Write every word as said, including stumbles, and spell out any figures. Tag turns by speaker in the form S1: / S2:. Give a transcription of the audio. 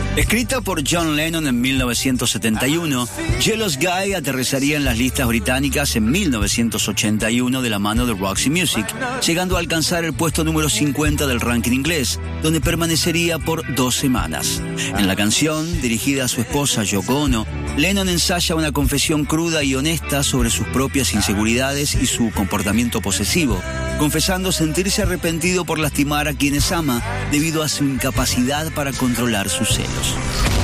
S1: Escrita por John Lennon en mil novecientos setenta y uno, Jealous Guy aterrizaría en las listas británicas en mil novecientos ochenta y uno de la mano de Roxy Music, llegando a alcanzar el puesto número cincuenta del ranking inglés, donde permanecería por dos semanas. En la canción, dirigida a su esposa Yoko Ono, Lennon ensaya una confesión cruda y honesta sobre sus propias inseguridades y su comportamiento posesivo, confesando sentirse arrepentido por lastimar a quienes ama debido a su incapacidad para controlar sus celos.